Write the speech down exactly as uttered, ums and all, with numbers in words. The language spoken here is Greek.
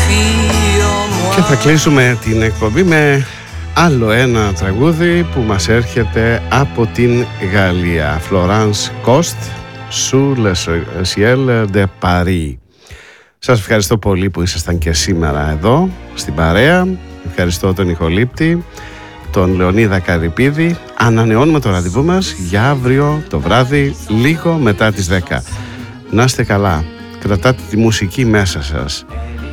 Και θα κλείσουμε την εκπομπή με άλλο ένα τραγούδι που μας έρχεται από την Γαλλία. Florence Cost, Sous le ciel de Paris. Σας ευχαριστώ πολύ που ήσασταν και σήμερα εδώ στην παρέα. Ευχαριστώ τον ηχολήπτη, τον Λεωνίδα Καρυπίδη. Ανανεώνουμε το ραντεβού μας για αύριο το βράδυ, λίγο μετά τις δέκα. Να είστε καλά, κρατάτε τη μουσική μέσα σας.